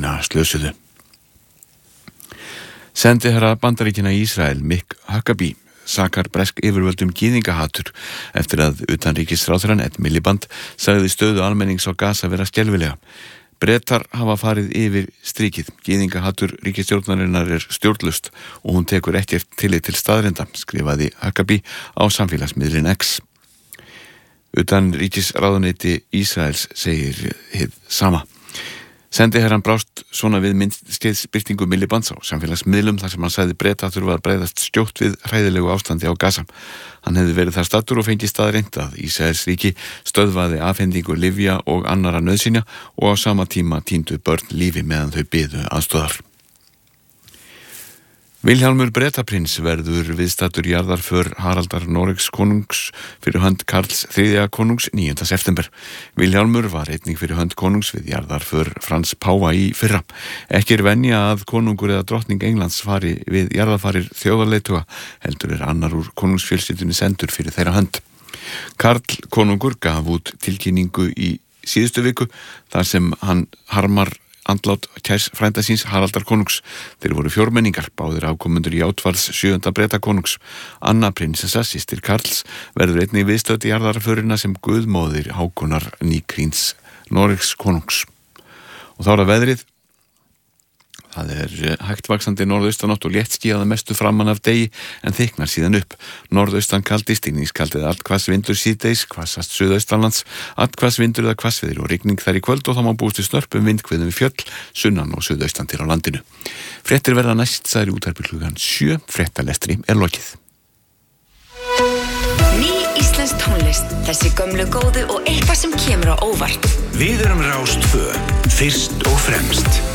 hina slösuðu. Sendiherra Bandaríkjanna í Ísrael, Mick Huckabee, sakar bresk yfirvöldum gyðingahatur eftir að utanríkisráðherrann Ed Miliband sagði stöðu almennings á Gaza vera skelfilega. Bretar hafa farið yfir strikið. Gyðingahatur ríkisstjórnarinnar stjórnlaust og hún tekur ekkert tillit til staðreynda, skrifaði Huckabee á samfélagsmiðlinn X. Utanríkisráðuneyti Ísraels segir hið sama. Sendiherrann brást svona við myndskeiðsbirtingu Milibands á samfélagsmiðlum þar sem hann sagði Breta þurfa að bregðast skjótt við hræðilegu ástandi á Gaza. Hann hefði verið þar staddur og fengið staðreynt að Ísraels ríki stöðvaði afhendingu lyfja og annarra nauðsynja og á sama tíma týndu börn lífi meðan þau biðu aðstoðar. Vilhjálmur Bretaprins verður viðstaddur jarðarför Haraldar Noregs konungs fyrir hönd Karls III konungs 9. september. Vilhjálmur var einnig fyrir hönd konungs við jarðarför Frans Páfa í fyrra. Ekki venja að konungur eða drottning Englands fari við jarðarfarir þjóðarleiðtoga, heldur annar úr konungsfjölskyldunni sendur fyrir þeirra hönd. Karl konungur gaf út tilkynningu í síðustu viku þar sem hann harmar andlát kærs frænda síns Haraldar konungs. Þeir voru fjórmenningar, báðir afkomendur Játvarðs 7. Breta konungs. Anna prinsessa, systir Karls, verður einnig viðstödd í jarðarförina sem guðmóðir Hákonar nýkrýns Noregs konungs. Og þá er það veðrið. Það hægt vaxandi norðaustanátt og léttskýjað að mestu framan af degi en þykknar síðan upp. Norðaustan kaldi, stigningskaldið allhvass vindur síðdeis, hvassast suðaustanlands, allhvass vindur eða hvassviðri og rigning þar í kvöld og þá má búast við snörpum vindhviðum við fjöll, sunnan og suðaustan til á landinu. Fréttir verða næst sagði útvarpi klukkan 7, fréttalestri lokið. Ný íslensk tónlist, þessi gömlu góðu og eitthvað sem kemur á óvart. Við erum Rás 2, fyrst og fremst.